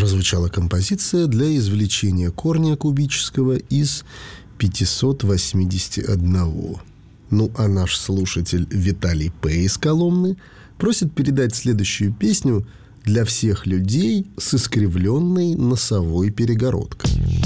прозвучала композиция для извлечения корня кубического из 581. Ну, а наш слушатель Виталий П. из Коломны просит передать следующую песню для всех людей с искривленной носовой перегородкой.